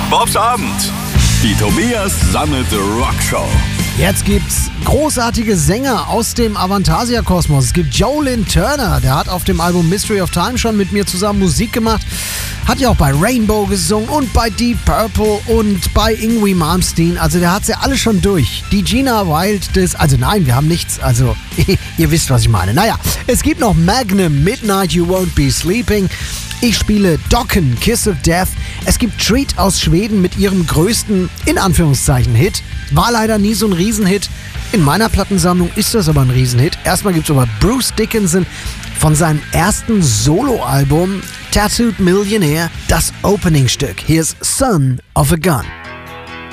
Bobs Abend. Die Tobias Sammet Rock Show. Jetzt gibt's großartige Sänger aus dem Avantasia-Kosmos. Es gibt Joe Turner, der hat auf dem Album Mystery of Time schon mit mir zusammen Musik gemacht. Hat ja auch bei Rainbow gesungen und bei Deep Purple und bei Yngwie Malmsteen. Also der hat sie alle schon durch. Die Gina Wild, nein, wir haben nichts. Also ihr wisst, was ich meine. Naja, es gibt noch Magnum, Midnight You Won't Be Sleeping. Ich spiele Dokken, Kiss of Death. Es gibt Treat aus Schweden mit ihrem größten, in Anführungszeichen, Hit. War leider nie so ein Riesenhit. In meiner Plattensammlung ist das aber ein Riesenhit. Erstmal gibt es aber Bruce Dickinson von seinem ersten Soloalbum Tattooed Millionaire, das Openingstück. Hier ist Son of a Gun.